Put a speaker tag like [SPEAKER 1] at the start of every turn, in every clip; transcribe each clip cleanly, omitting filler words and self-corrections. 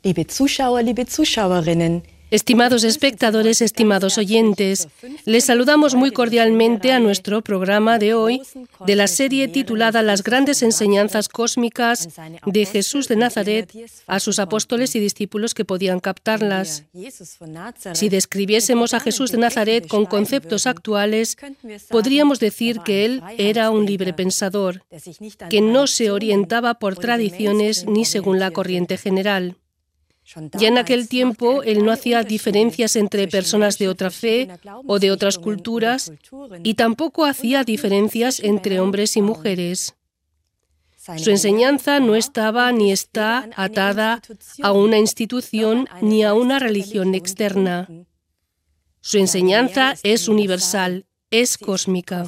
[SPEAKER 1] Liebe Zuschauer, liebe Zuschauerinnen,
[SPEAKER 2] Estimados espectadores, estimados oyentes, les saludamos muy cordialmente a nuestro programa de hoy de la serie titulada Las grandes enseñanzas cósmicas de Jesús de Nazaret a sus apóstoles y discípulos que podían captarlas. Si describiésemos a Jesús de Nazaret con conceptos actuales, podríamos decir que él era un libre pensador, que no se orientaba por tradiciones ni según la corriente general. Ya en aquel tiempo, él no hacía diferencias entre personas de otra fe o de otras culturas y tampoco hacía diferencias entre hombres y mujeres. Su enseñanza no estaba ni está atada a una institución ni a una religión externa. Su enseñanza es universal, es cósmica.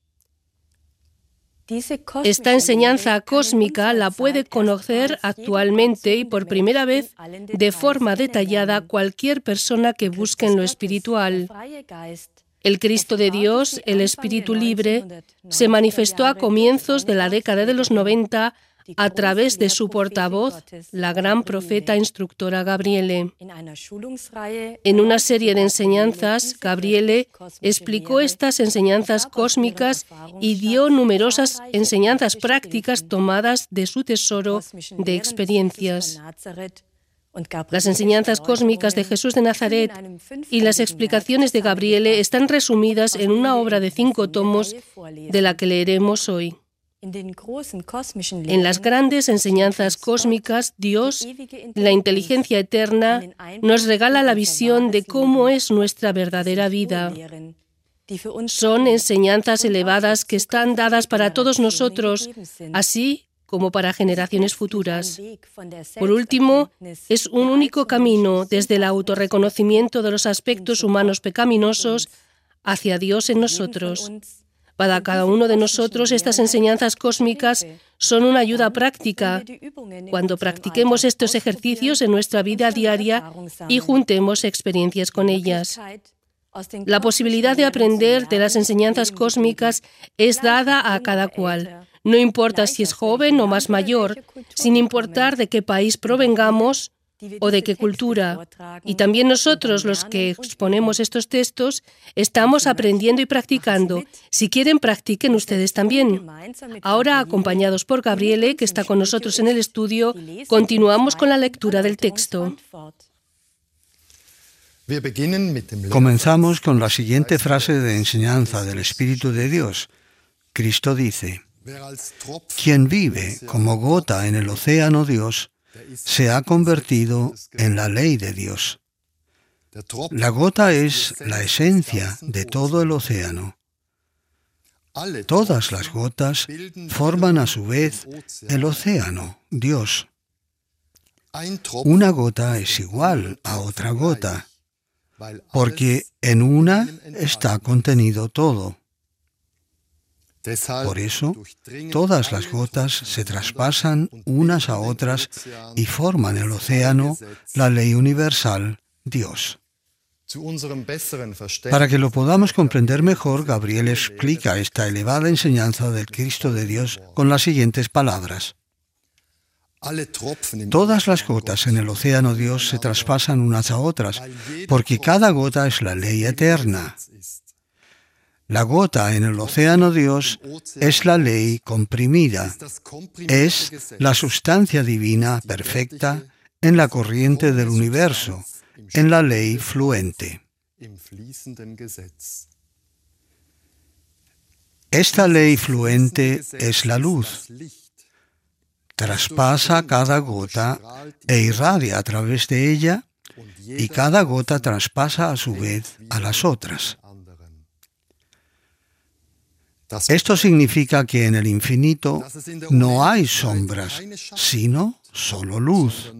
[SPEAKER 2] Esta enseñanza cósmica la puede conocer actualmente y por primera vez de forma detallada cualquier persona que busque en lo espiritual. El Cristo de Dios, el Espíritu Libre, se manifestó a comienzos de la década de los 90 a través de su portavoz, la gran profeta instructora Gabriele. En una serie de enseñanzas, Gabriele explicó estas enseñanzas cósmicas y dio numerosas enseñanzas prácticas tomadas de su tesoro de experiencias. Las enseñanzas cósmicas de Jesús de Nazaret y las explicaciones de Gabriele están resumidas en una obra de 5 tomos de la que leeremos hoy. En las grandes enseñanzas cósmicas, Dios, la inteligencia eterna, nos regala la visión de cómo es nuestra verdadera vida. Son enseñanzas elevadas que están dadas para todos nosotros, así como para generaciones futuras. Por último, es un único camino desde el autorreconocimiento de los aspectos humanos pecaminosos hacia Dios en nosotros. Para cada uno de nosotros, estas enseñanzas cósmicas son una ayuda práctica cuando practiquemos estos ejercicios en nuestra vida diaria y juntemos experiencias con ellas. La posibilidad de aprender de las enseñanzas cósmicas es dada a cada cual. No importa si es joven o más mayor, sin importar de qué país provengamos o de qué cultura. Y también nosotros, los que exponemos estos textos, estamos aprendiendo y practicando. Si quieren, practiquen ustedes también. Ahora, acompañados por Gabriele, que está con nosotros en el estudio, continuamos con la lectura del texto.
[SPEAKER 3] Comenzamos con la siguiente frase de enseñanza del Espíritu de Dios. Cristo dice: quien vive como gota en el océano Dios, se ha convertido en la ley de Dios. La gota es la esencia de todo el océano. Todas las gotas forman a su vez el océano, Dios. Una gota es igual a otra gota, porque en una está contenido todo. Por eso, todas las gotas se traspasan unas a otras y forman el océano, la ley universal, Dios. Para que lo podamos comprender mejor, Gabriel explica esta elevada enseñanza del Cristo de Dios con las siguientes palabras. Todas las gotas en el océano Dios se traspasan unas a otras, porque cada gota es la ley eterna. La gota en el océano Dios es la ley comprimida, es la sustancia divina perfecta en la corriente del universo, en la ley fluente. Esta ley fluente es la luz. Traspasa cada gota e irradia a través de ella, y cada gota traspasa a su vez a las otras. Esto significa que en el infinito no hay sombras, sino solo luz.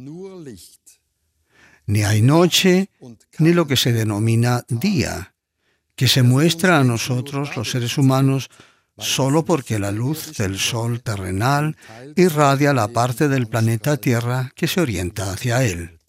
[SPEAKER 3] Ni hay noche, ni lo que se denomina día, que se muestra a nosotros, los seres humanos, solo porque la luz del sol terrenal irradia la parte del planeta Tierra que se orienta hacia él.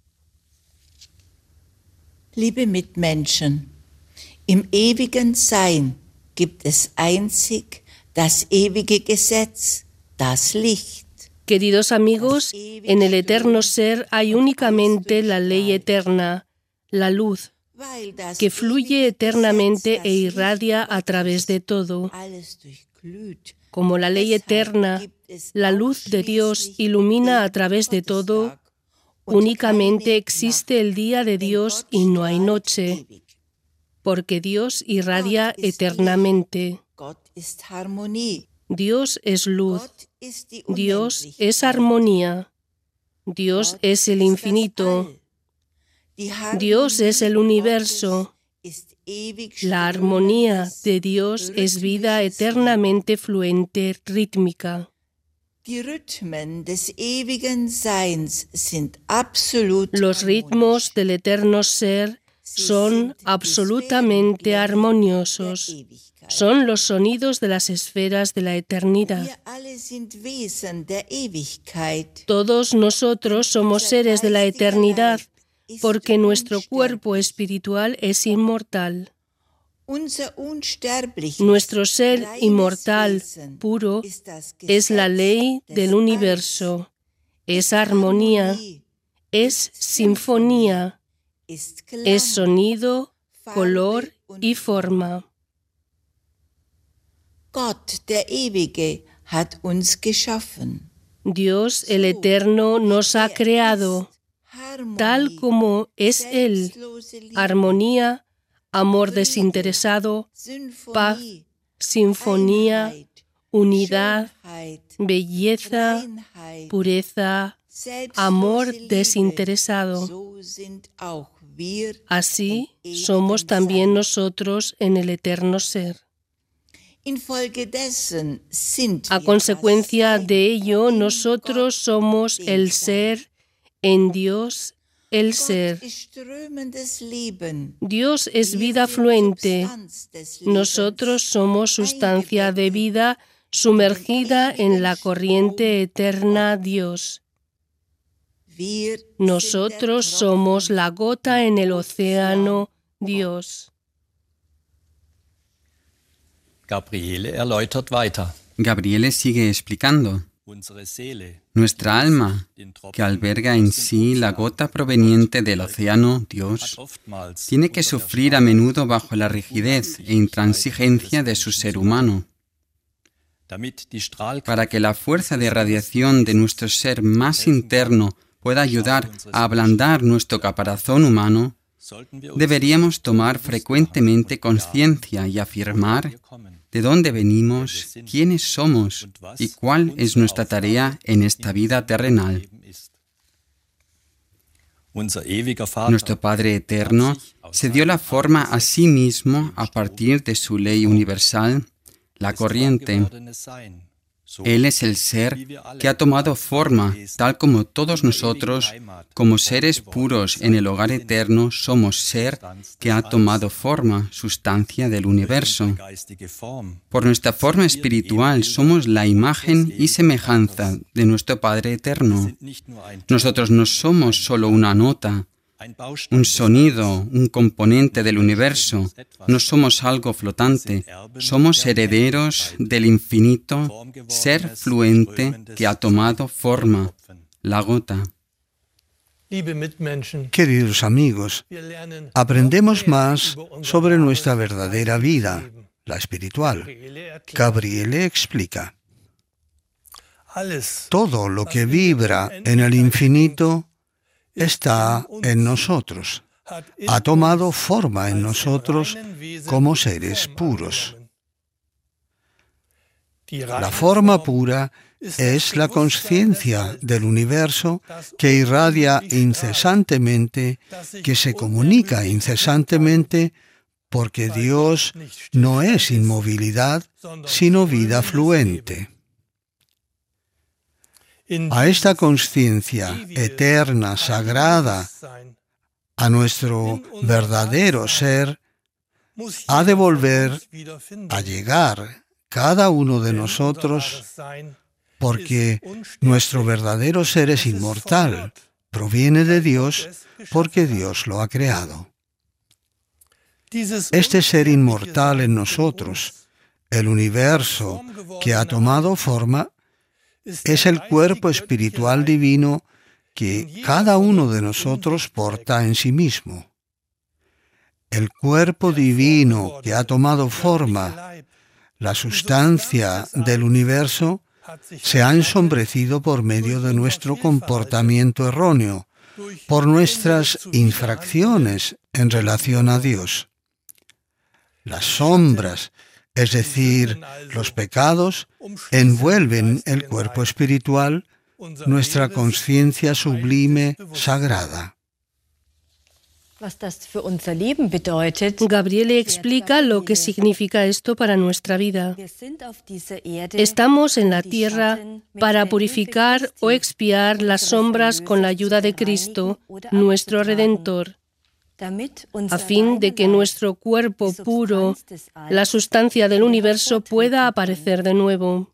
[SPEAKER 4] Liebe Mitmenschen, im ewigen Sein gibt es einzig das ewige Gesetz, das Licht.
[SPEAKER 2] Queridos amigos, en el eterno ser hay únicamente la ley eterna, la luz, que fluye eternamente e irradia a través de todo. Como la ley eterna, la luz de Dios ilumina a través de todo, únicamente existe el día de Dios y no hay noche, porque Dios irradia eternamente. Dios es luz, Dios es armonía, Dios es el infinito, Dios es el universo. La armonía de Dios es vida eternamente fluente, rítmica. Los ritmos del eterno ser son absolutamente armoniosos. Son los sonidos de las esferas de la eternidad. Todos nosotros somos seres de la eternidad, porque nuestro cuerpo espiritual es inmortal. Nuestro ser inmortal, puro, es la ley del universo, es armonía, es sinfonía, es sonido, color y forma. Dios, el Eterno, nos ha creado, tal como es Él, armonía, amor desinteresado, paz, sinfonía, unidad, belleza, pureza, amor desinteresado. Así somos también nosotros en el eterno ser. A consecuencia de ello, nosotros somos el ser en Dios, el ser. Dios es vida fluente. Nosotros somos sustancia de vida sumergida en la corriente eterna Dios. Nosotros somos la gota en el océano Dios.
[SPEAKER 5] Gabriele sigue explicando. Nuestra alma, que alberga en sí la gota proveniente del océano Dios, tiene que sufrir a menudo bajo la rigidez e intransigencia de su ser humano. Para que la fuerza de radiación de nuestro ser más interno pueda ayudar a ablandar nuestro caparazón humano, deberíamos tomar frecuentemente conciencia y afirmar de dónde venimos, quiénes somos y cuál es nuestra tarea en esta vida terrenal. Nuestro Padre Eterno se dio la forma a sí mismo a partir de su ley universal, la corriente. Él es el ser que ha tomado forma, tal como todos nosotros, como seres puros en el hogar eterno, somos ser que ha tomado forma, sustancia del universo. Por nuestra forma espiritual somos la imagen y semejanza de nuestro Padre Eterno. Nosotros no somos solo una nota, un sonido, un componente del universo. No somos algo flotante. Somos herederos del infinito, ser fluente que ha tomado forma, la gota.
[SPEAKER 3] Queridos amigos, aprendemos más sobre nuestra verdadera vida, la espiritual. Gabriele explica. Todo lo que vibra en el infinito está en nosotros, ha tomado forma en nosotros como seres puros. La forma pura es la conciencia del universo que irradia incesantemente, que se comunica incesantemente, porque Dios no es inmovilidad, sino vida fluente. A esta conciencia eterna, sagrada, a nuestro verdadero ser, ha de volver a llegar cada uno de nosotros, porque nuestro verdadero ser es inmortal, proviene de Dios, porque Dios lo ha creado. Este ser inmortal en nosotros, el universo que ha tomado forma, es el cuerpo espiritual divino que cada uno de nosotros porta en sí mismo. El cuerpo divino que ha tomado forma, la sustancia del universo, se ha ensombrecido por medio de nuestro comportamiento erróneo, por nuestras infracciones en relación a Dios. Las sombras, es decir, los pecados, envuelven el cuerpo espiritual, nuestra conciencia sublime, sagrada.
[SPEAKER 2] Gabriele explica lo que significa esto para nuestra vida. Estamos en la tierra para purificar o expiar las sombras con la ayuda de Cristo, nuestro Redentor, a fin de que nuestro cuerpo puro, la sustancia del universo, pueda aparecer de nuevo.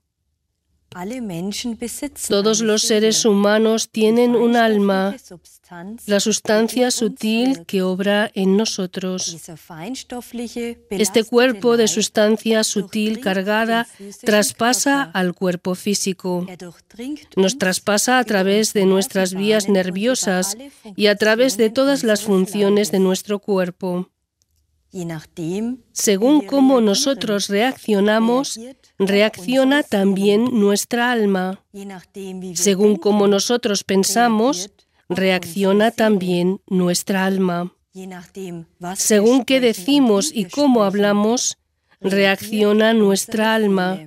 [SPEAKER 2] Todos los seres humanos tienen un alma, la sustancia sutil que obra en nosotros. Este cuerpo de sustancia sutil cargada traspasa al cuerpo físico. Nos traspasa a través de nuestras vías nerviosas y a través de todas las funciones de nuestro cuerpo. Según cómo nosotros reaccionamos, reacciona también nuestra alma. Según cómo nosotros pensamos, reacciona también nuestra alma. Según qué decimos y cómo hablamos, reacciona nuestra alma.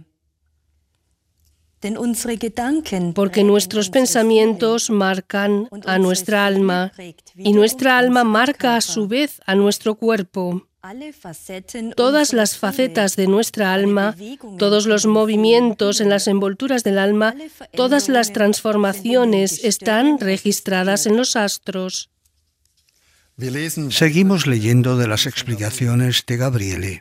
[SPEAKER 2] Porque nuestros pensamientos marcan a nuestra alma y nuestra alma marca a su vez a nuestro cuerpo. Todas las facetas de nuestra alma, todos los movimientos en las envolturas del alma, todas las transformaciones están registradas en los astros.
[SPEAKER 3] Seguimos leyendo de las explicaciones de Gabriele.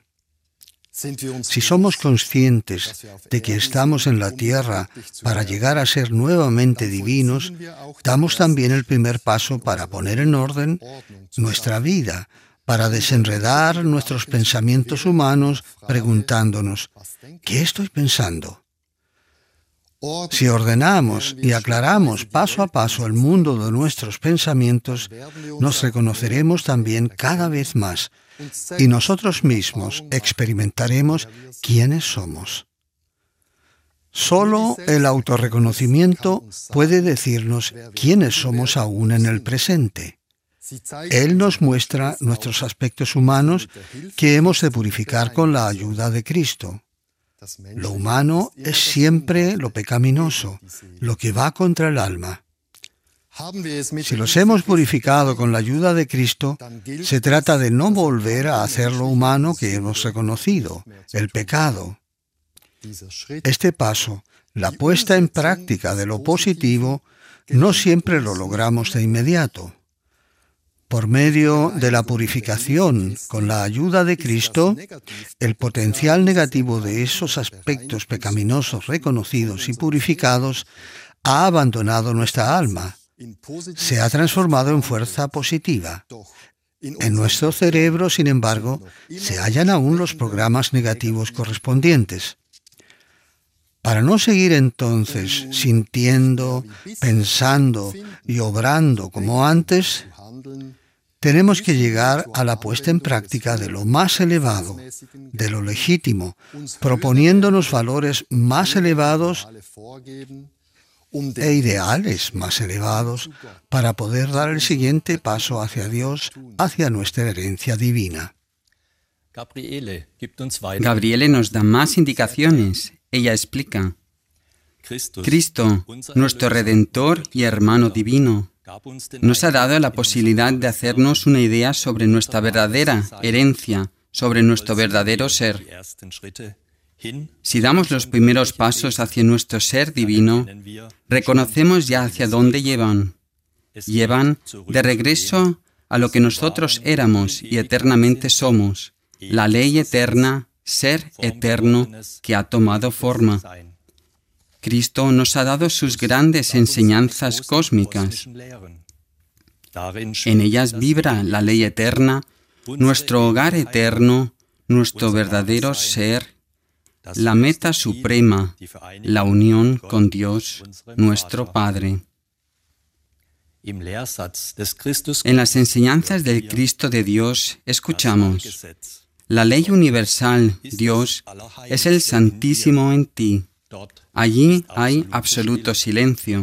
[SPEAKER 3] Si somos conscientes de que estamos en la tierra para llegar a ser nuevamente divinos, damos también el primer paso para poner en orden nuestra vida, para desenredar nuestros pensamientos humanos preguntándonos, ¿qué estoy pensando? Si ordenamos y aclaramos paso a paso el mundo de nuestros pensamientos, nos reconoceremos también cada vez más y nosotros mismos experimentaremos quiénes somos. Solo el autorreconocimiento puede decirnos quiénes somos aún en el presente. Él nos muestra nuestros aspectos humanos que hemos de purificar con la ayuda de Cristo. Lo humano es siempre lo pecaminoso, lo que va contra el alma. Si los hemos purificado con la ayuda de Cristo, se trata de no volver a hacer lo humano que hemos reconocido, el pecado. Este paso, la puesta en práctica de lo positivo, no siempre lo logramos de inmediato. Por medio de la purificación con la ayuda de Cristo, el potencial negativo de esos aspectos pecaminosos reconocidos y purificados ha abandonado nuestra alma. Se ha transformado en fuerza positiva. En nuestro cerebro, sin embargo, se hallan aún los programas negativos correspondientes. Para no seguir entonces sintiendo, pensando y obrando como antes, tenemos que llegar a la puesta en práctica de lo más elevado, de lo legítimo, proponiéndonos valores más elevados e ideales más elevados para poder dar el siguiente paso hacia Dios, hacia nuestra herencia divina.
[SPEAKER 5] Gabriele nos da más indicaciones. Ella explica: Cristo, nuestro Redentor y hermano divino, nos ha dado la posibilidad de hacernos una idea sobre nuestra verdadera herencia, sobre nuestro verdadero ser. Si damos los primeros pasos hacia nuestro ser divino, reconocemos ya hacia dónde llevan. Llevan de regreso a lo que nosotros éramos y eternamente somos, la ley eterna, ser eterno que ha tomado forma. Cristo nos ha dado sus grandes enseñanzas cósmicas. En ellas vibra la ley eterna, nuestro hogar eterno, nuestro verdadero ser, la meta suprema, la unión con Dios, nuestro Padre. En las enseñanzas del Cristo de Dios escuchamos: la ley universal, Dios, es el Santísimo en ti. Allí hay absoluto silencio.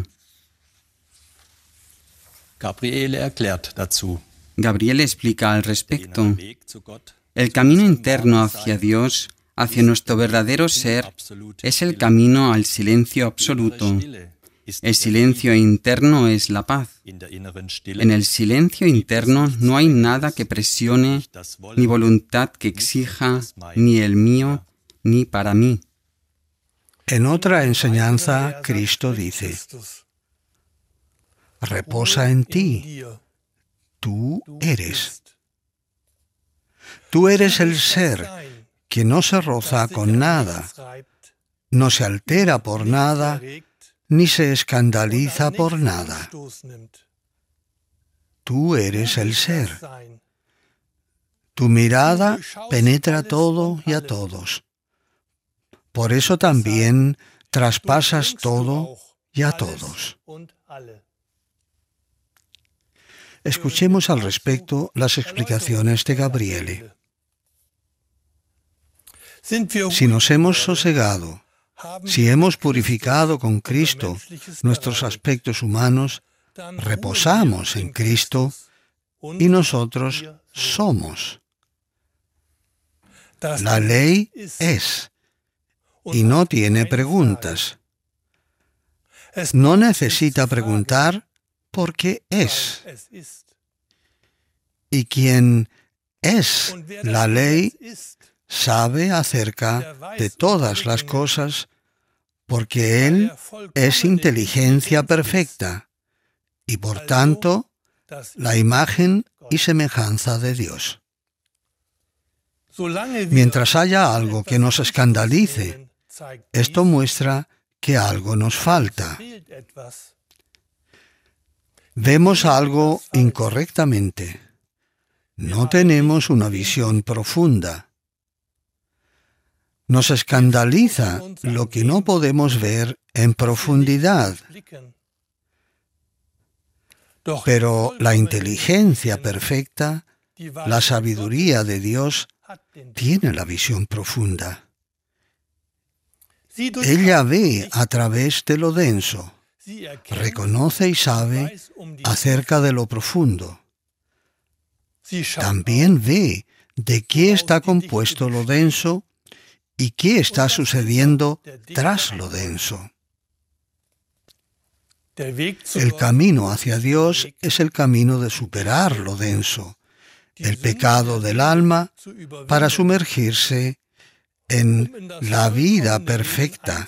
[SPEAKER 5] Gabriel explica al respecto: el camino interno hacia Dios, hacia nuestro verdadero ser, es el camino al silencio absoluto. El silencio interno es la paz. En el silencio interno no hay nada que presione, ni voluntad que exija, ni el mío, ni para mí.
[SPEAKER 3] En otra enseñanza, Cristo dice: reposa en ti. Tú eres. Tú eres el ser que no se roza con nada, no se altera por nada, ni se escandaliza por nada. Tú eres el ser. Tu mirada penetra todo y a todos. Por eso también traspasas todo y a todos. Escuchemos al respecto las explicaciones de Gabriele. Si nos hemos sosegado, si hemos purificado con Cristo nuestros aspectos humanos, reposamos en Cristo y nosotros somos. La ley es y no tiene preguntas. No necesita preguntar porque es. Y quien es la ley sabe acerca de todas las cosas porque Él es inteligencia perfecta y por tanto la imagen y semejanza de Dios. Mientras haya algo que nos escandalice, esto muestra que algo nos falta. Vemos algo incorrectamente. No tenemos una visión profunda. Nos escandaliza lo que no podemos ver en profundidad. Pero la inteligencia perfecta, la sabiduría de Dios, tiene la visión profunda. Ella ve a través de lo denso, reconoce y sabe acerca de lo profundo. También ve de qué está compuesto lo denso y qué está sucediendo tras lo denso. El camino hacia Dios es el camino de superar lo denso, el pecado del alma, para sumergirse en la vida perfecta,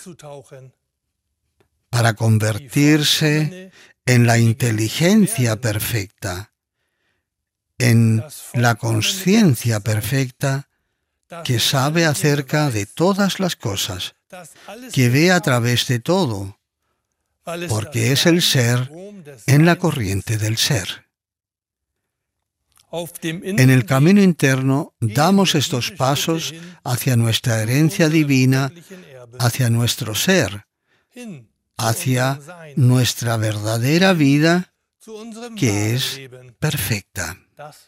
[SPEAKER 3] para convertirse en la inteligencia perfecta, en la conciencia perfecta que sabe acerca de todas las cosas, que ve a través de todo, porque es el ser en la corriente del ser. En el camino interno damos estos pasos hacia nuestra herencia divina, hacia nuestro ser, hacia nuestra verdadera vida, que es perfecta.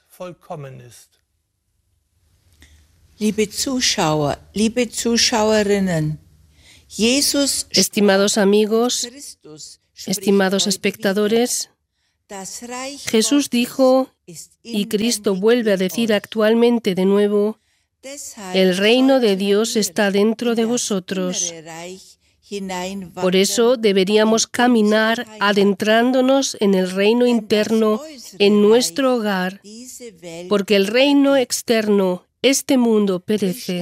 [SPEAKER 4] Liebe Zuschauer, liebe Zuschauerinnen,
[SPEAKER 2] estimados amigos, estimados espectadores, Jesús dijo, y Cristo vuelve a decir actualmente de nuevo, el reino de Dios está dentro de vosotros. Por eso deberíamos caminar adentrándonos en el reino interno, en nuestro hogar, porque el reino externo, este mundo, perece.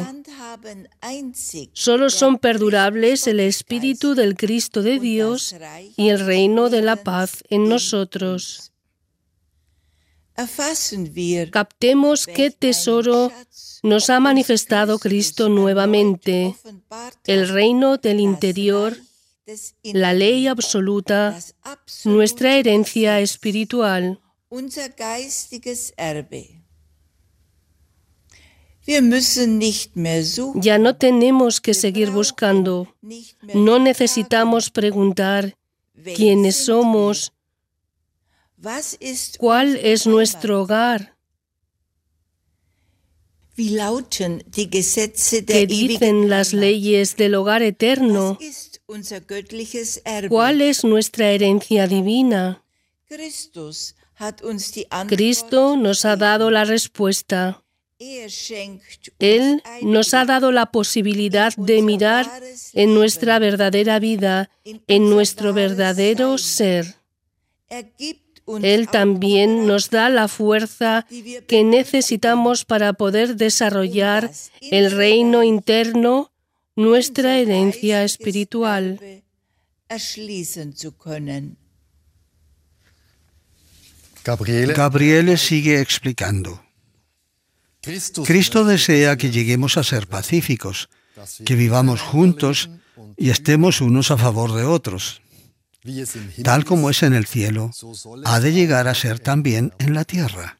[SPEAKER 2] Solo son perdurables el Espíritu del Cristo de Dios y el reino de la paz en nosotros. Captemos qué tesoro nos ha manifestado Cristo nuevamente, el reino del interior, la ley absoluta, nuestra herencia espiritual. Ya no tenemos que seguir buscando. No necesitamos preguntar quiénes somos, cuál es nuestro hogar, qué dicen las leyes del hogar eterno, cuál es nuestra herencia divina. Cristo nos ha dado la respuesta. Él nos ha dado la posibilidad de mirar en nuestra verdadera vida, en nuestro verdadero ser. Él también nos da la fuerza que necesitamos para poder desarrollar el reino interno, nuestra herencia espiritual.
[SPEAKER 3] Gabriele sigue explicando. Cristo desea que lleguemos a ser pacíficos, que vivamos juntos y estemos unos a favor de otros. Tal como es en el cielo, ha de llegar a ser también en la tierra.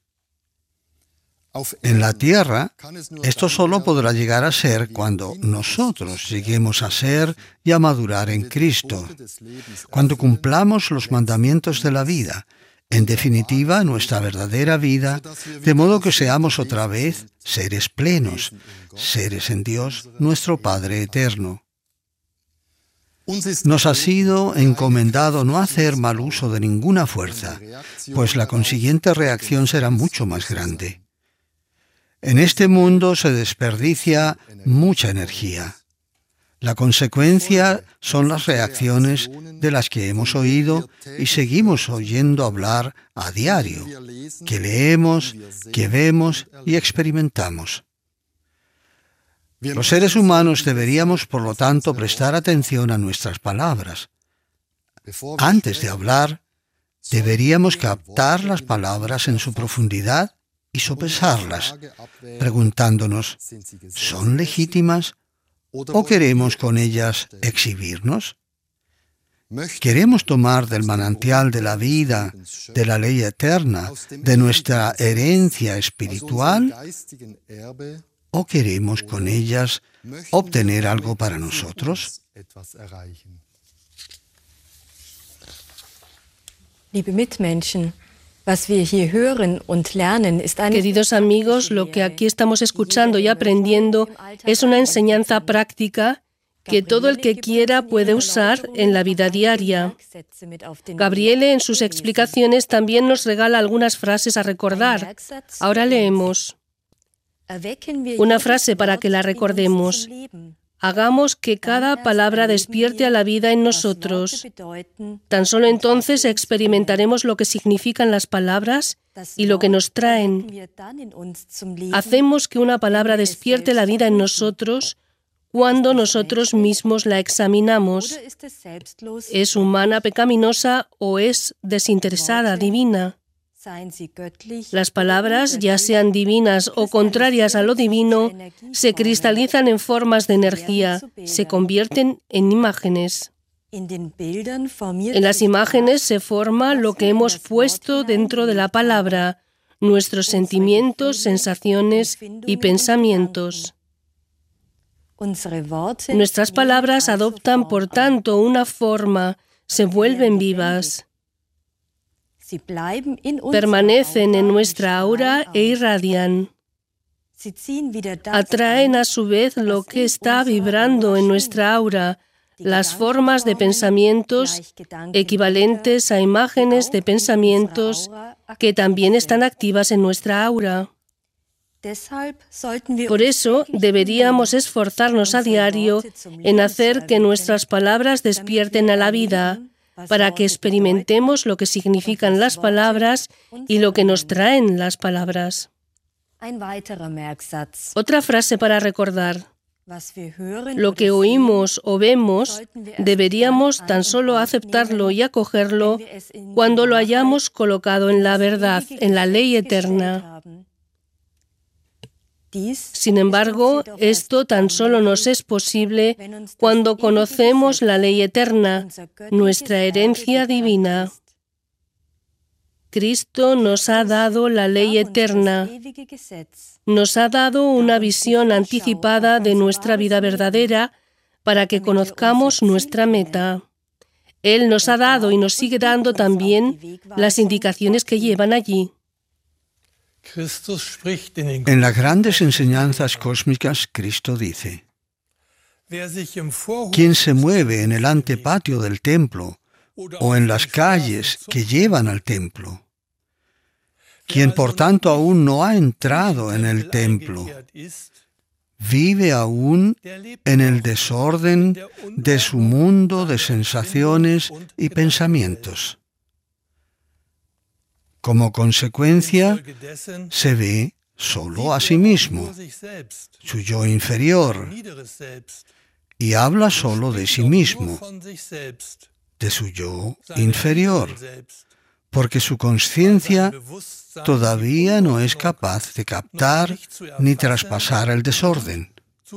[SPEAKER 3] En la tierra, esto solo podrá llegar a ser cuando nosotros lleguemos a ser y a madurar en Cristo, cuando cumplamos los mandamientos de la vida, en definitiva, nuestra verdadera vida, de modo que seamos otra vez seres plenos, seres en Dios, nuestro Padre eterno. Nos ha sido encomendado no hacer mal uso de ninguna fuerza, pues la consiguiente reacción será mucho más grande. En este mundo se desperdicia mucha energía. La consecuencia son las reacciones de las que hemos oído y seguimos oyendo hablar a diario, que leemos, que vemos y experimentamos. Los seres humanos deberíamos, por lo tanto, prestar atención a nuestras palabras. Antes de hablar, deberíamos captar las palabras en su profundidad y sopesarlas, preguntándonos, ¿son legítimas o queremos con ellas exhibirnos? ¿Queremos tomar del manantial de la vida, de la ley eterna, de nuestra herencia espiritual, o queremos con ellas obtener algo para nosotros?
[SPEAKER 1] Liebe Mitmenschen, was wir hier hören und lernen, ist eine...
[SPEAKER 2] Queridos amigos, lo que aquí estamos escuchando y aprendiendo es una enseñanza práctica que todo el que quiera puede usar en la vida diaria. Gabriele, en sus explicaciones, también nos regala algunas frases a recordar. Ahora leemos. Una frase para que la recordemos. Hagamos que cada palabra despierte a la vida en nosotros. Tan solo entonces experimentaremos lo que significan las palabras y lo que nos traen. Hacemos que una palabra despierte la vida en nosotros cuando nosotros mismos la examinamos. ¿Es humana, pecaminosa o es desinteresada, divina? Las palabras, ya sean divinas o contrarias a lo divino, se cristalizan en formas de energía, se convierten en imágenes. En las imágenes se forma lo que hemos puesto dentro de la palabra, nuestros sentimientos, sensaciones y pensamientos. Nuestras palabras adoptan, por tanto, una forma, se vuelven vivas. Permanecen en nuestra aura e irradian. Atraen a su vez lo que está vibrando en nuestra aura, las formas de pensamientos equivalentes a imágenes de pensamientos que también están activas en nuestra aura. Por eso deberíamos esforzarnos a diario en hacer que nuestras palabras despierten a la vida, para que experimentemos lo que significan las palabras y lo que nos traen las palabras. Otra frase para recordar. Lo que oímos o vemos, deberíamos tan solo aceptarlo y acogerlo cuando lo hayamos colocado en la verdad, en la ley eterna. Sin embargo, esto tan solo nos es posible cuando conocemos la ley eterna, nuestra herencia divina. Cristo nos ha dado la ley eterna, nos ha dado una visión anticipada de nuestra vida verdadera para que conozcamos nuestra meta. Él nos ha dado y nos sigue dando también las indicaciones que llevan allí.
[SPEAKER 3] En las grandes enseñanzas cósmicas, Cristo dice: quien se mueve en el antepatio del templo o en las calles que llevan al templo, quien por tanto aún no ha entrado en el templo, vive aún en el desorden de su mundo de sensaciones y pensamientos. Como consecuencia, se ve solo a sí mismo, su yo inferior, y habla solo de sí mismo, de su yo inferior, porque su conciencia todavía no es capaz de captar ni traspasar el desorden.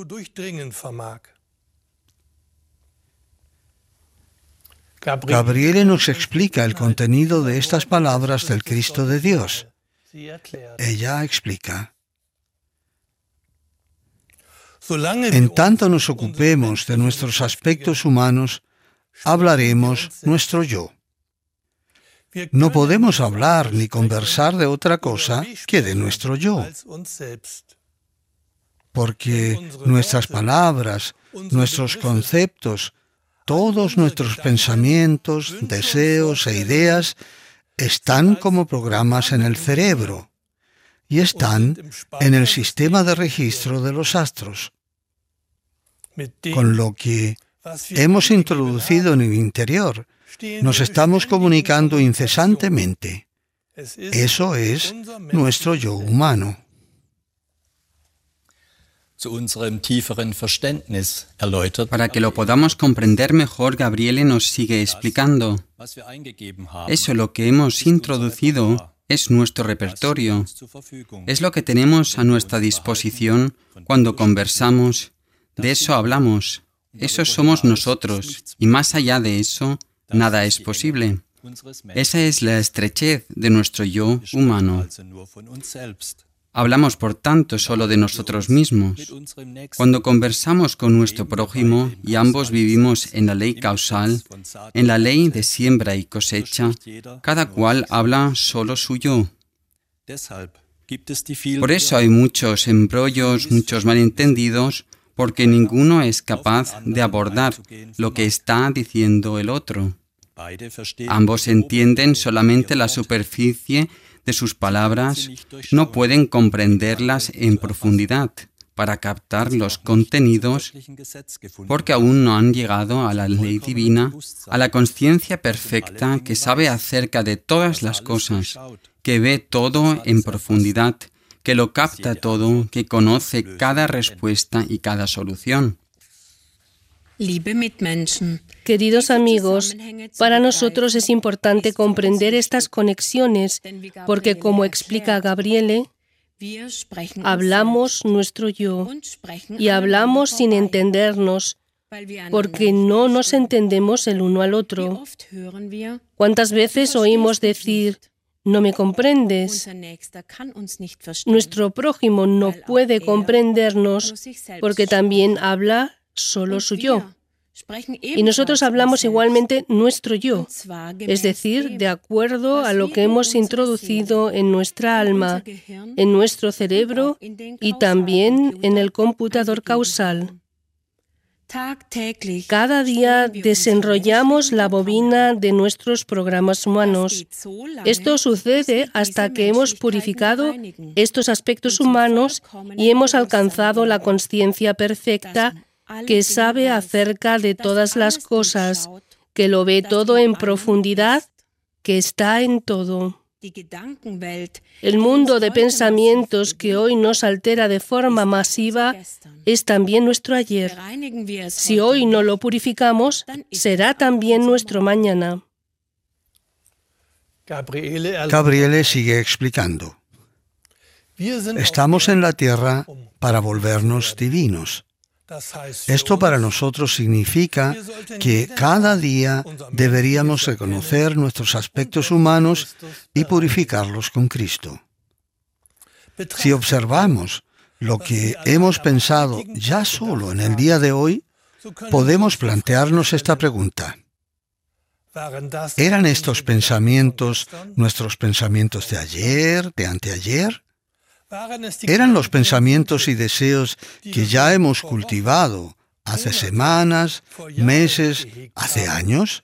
[SPEAKER 3] Gabriele nos explica el contenido de estas palabras del Cristo de Dios. Ella explica: en tanto nos ocupemos de nuestros aspectos humanos, hablaremos nuestro yo. No podemos hablar ni conversar de otra cosa que de nuestro yo, porque nuestras palabras, nuestros conceptos, todos nuestros pensamientos, deseos e ideas están como programas en el cerebro y están en el sistema de registro de los astros, con lo que hemos introducido en el interior. Nos estamos comunicando incesantemente. Eso es nuestro yo humano.
[SPEAKER 5] Para que lo podamos comprender mejor, Gabriele nos sigue explicando. Eso, lo que hemos introducido, es nuestro repertorio. Es lo que tenemos a nuestra disposición cuando conversamos. De eso hablamos. Eso somos nosotros. Y más allá de eso, nada es posible. Esa es la estrechez de nuestro yo humano. Hablamos, por tanto, solo de nosotros mismos. Cuando conversamos con nuestro prójimo y ambos vivimos en la ley causal, en la ley de siembra y cosecha, cada cual habla solo su yo. Por eso hay muchos embrollos, muchos malentendidos, porque ninguno es capaz de abordar lo que está diciendo el otro. Ambos entienden solamente la superficie de sus palabras, no pueden comprenderlas en profundidad para captar los contenidos, porque aún no han llegado a la ley divina, a la conciencia perfecta que sabe acerca de todas las cosas, que ve todo en profundidad, que lo capta todo, que conoce cada respuesta y cada solución.
[SPEAKER 2] Queridos amigos, para nosotros es importante comprender estas conexiones, porque como explica Gabriele, hablamos nuestro yo y hablamos sin entendernos, porque no nos entendemos el uno al otro. ¿Cuántas veces oímos decir: no me comprendes? Nuestro prójimo no puede comprendernos porque también habla solo su yo. Y nosotros hablamos igualmente nuestro yo, es decir, de acuerdo a lo que hemos introducido en nuestra alma, en nuestro cerebro y también en el computador causal. Cada día desenrollamos la bobina de nuestros programas humanos. Esto sucede hasta que hemos purificado estos aspectos humanos y hemos alcanzado la conciencia perfecta que sabe acerca de todas las cosas, que lo ve todo en profundidad, que está en todo. El mundo de pensamientos que hoy nos altera de forma masiva es también nuestro ayer. Si hoy no lo purificamos, será también nuestro mañana.
[SPEAKER 3] Gabriele sigue explicando: estamos en la tierra para volvernos divinos. Esto para nosotros significa que cada día deberíamos reconocer nuestros aspectos humanos y purificarlos con Cristo. Si observamos lo que hemos pensado ya solo en el día de hoy, podemos plantearnos esta pregunta. ¿Eran estos pensamientos nuestros pensamientos de ayer, de anteayer? ¿Eran los pensamientos y deseos que ya hemos cultivado hace semanas, meses, hace años?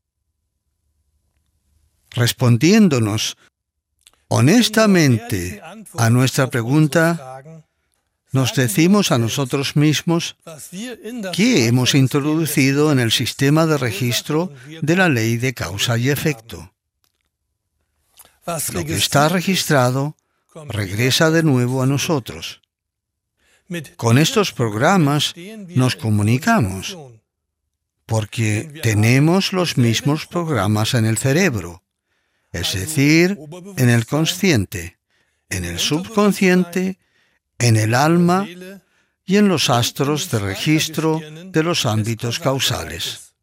[SPEAKER 3] Respondiéndonos honestamente a nuestra pregunta, nos decimos a nosotros mismos qué hemos introducido en el sistema de registro de la ley de causa y efecto. Lo que está registrado regresa de nuevo a nosotros. Con estos programas nos comunicamos, porque tenemos los mismos programas en el cerebro, es decir, en el consciente, en el subconsciente, en el alma y en los astros de registro de los ámbitos causales.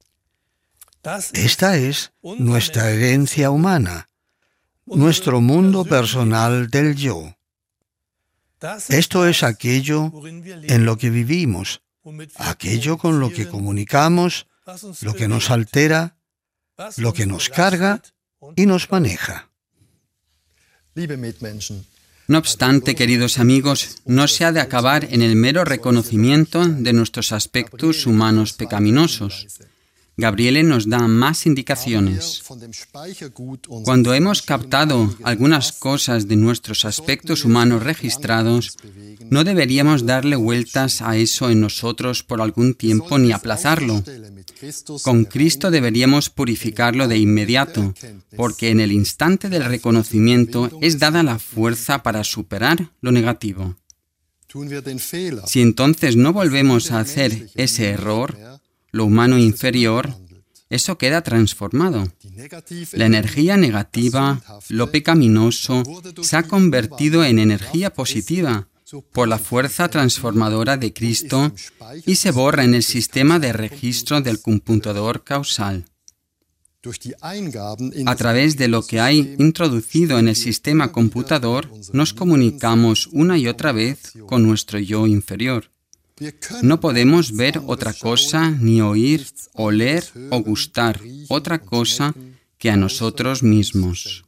[SPEAKER 3] Esta es nuestra herencia humana, nuestro mundo personal del yo. Esto es aquello en lo que vivimos, aquello con lo que comunicamos, lo que nos altera, lo que nos carga y nos maneja.
[SPEAKER 5] No obstante, queridos amigos, no se ha de acabar en el mero reconocimiento de nuestros aspectos humanos pecaminosos. Gabriele nos da más indicaciones. Cuando hemos captado algunas cosas de nuestros aspectos humanos registrados, no deberíamos darle vueltas a eso en nosotros por algún tiempo ni aplazarlo. Con Cristo deberíamos purificarlo de inmediato, porque en el instante del reconocimiento es dada la fuerza para superar lo negativo. Si entonces no volvemos a hacer ese error, lo humano inferior, eso queda transformado. La energía negativa, lo pecaminoso, se ha convertido en energía positiva por la fuerza transformadora de Cristo y se borra en el sistema de registro del computador causal. A través de lo que hay introducido en el sistema computador, nos comunicamos una y otra vez con nuestro yo inferior. No podemos ver otra cosa, ni oír, oler o gustar otra cosa que a nosotros mismos.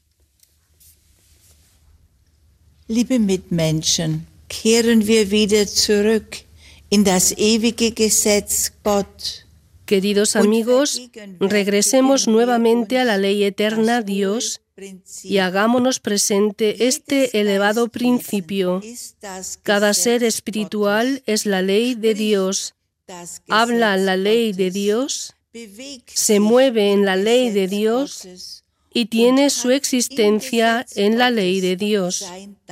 [SPEAKER 4] Liebe Mitmenschen, kehren wir wieder zurück in das ewige Gesetz Gott.
[SPEAKER 2] Queridos amigos, regresemos nuevamente a la ley eterna Dios y hagámonos presente este elevado principio. Cada ser espiritual es la ley de Dios. Habla la ley de Dios, se mueve en la ley de Dios y tiene su existencia en la ley de Dios.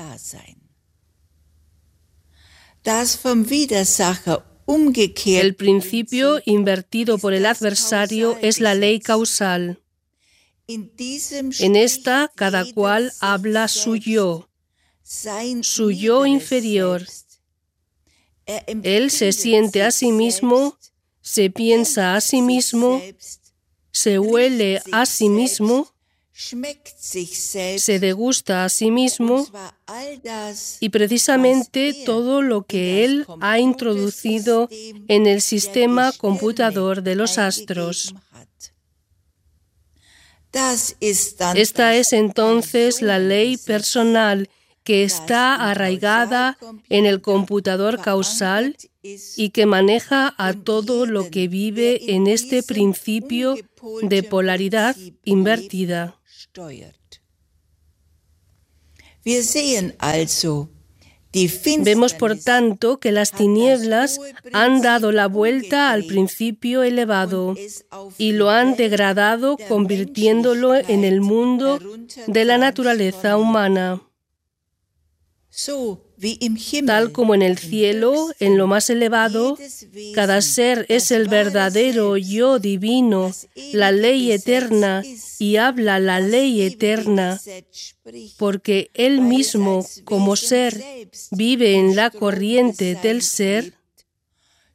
[SPEAKER 2] El principio invertido por el adversario es la ley causal. En esta, cada cual habla su yo inferior. Él se siente a sí mismo, se piensa a sí mismo, se huele a sí mismo, se degusta a sí mismo, y precisamente todo lo que él ha introducido en el sistema computador de los astros. Esta es entonces la ley personal que está arraigada en el computador causal y que maneja a todo lo que vive en este principio de polaridad invertida. Vemos, por tanto, que las tinieblas han dado la vuelta al principio elevado y lo han degradado, convirtiéndolo en el mundo de la naturaleza humana. Tal como en el cielo, en lo más elevado, cada ser es el verdadero yo divino, la ley eterna, y habla la ley eterna, porque él mismo, como ser, vive en la corriente del ser.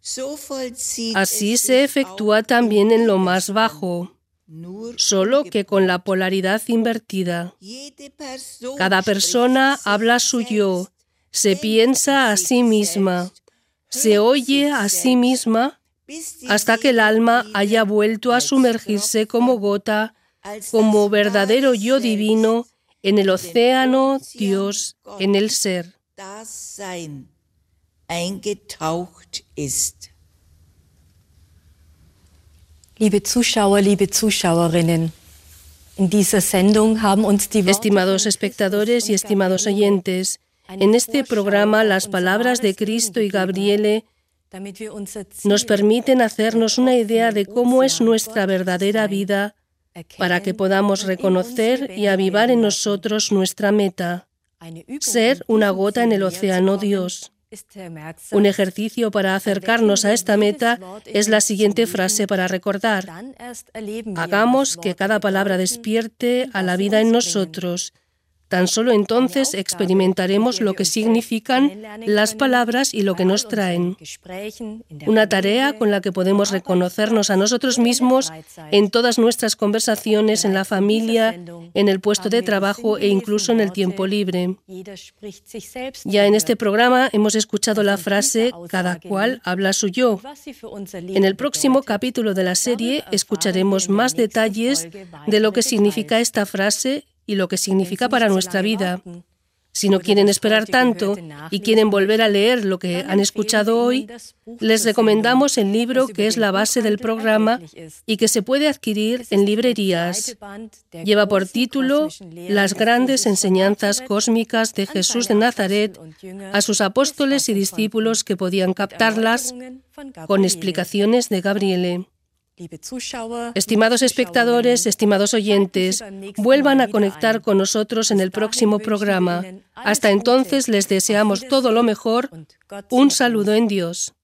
[SPEAKER 2] Así se efectúa también en lo más bajo, solo que con la polaridad invertida. Cada persona habla su yo, se piensa a sí misma, se oye a sí misma, hasta que el alma haya vuelto a sumergirse como gota, como verdadero yo divino, en el océano Dios, en el ser.
[SPEAKER 1] Liebe Zuschauer, liebe Zuschauerinnen, in dieser Sendung haben uns die Worte
[SPEAKER 2] Estimados espectadores y estimados oyentes, en este programa las palabras de Cristo y Gabriele nos permiten hacernos una idea de cómo es nuestra verdadera vida para que podamos reconocer y avivar en nosotros nuestra meta, ser una gota en el océano Dios. Un ejercicio para acercarnos a esta meta es la siguiente frase para recordar. Hagamos que cada palabra despierte a la vida en nosotros. Tan solo entonces experimentaremos lo que significan las palabras y lo que nos traen. Una tarea con la que podemos reconocernos a nosotros mismos en todas nuestras conversaciones, en la familia, en el puesto de trabajo e incluso en el tiempo libre. Ya en este programa hemos escuchado la frase «cada cual habla su yo». En el próximo capítulo de la serie escucharemos más detalles de lo que significa esta frase y lo que significa para nuestra vida. Si no quieren esperar tanto y quieren volver a leer lo que han escuchado hoy, les recomendamos el libro que es la base del programa y que se puede adquirir en librerías. Lleva por título Las grandes enseñanzas cósmicas de Jesús de Nazaret a sus apóstoles y discípulos que podían captarlas, con explicaciones de Gabriele. Estimados espectadores, estimados oyentes, vuelvan a conectar con nosotros en el próximo programa. Hasta entonces les deseamos todo lo mejor. Un saludo en Dios.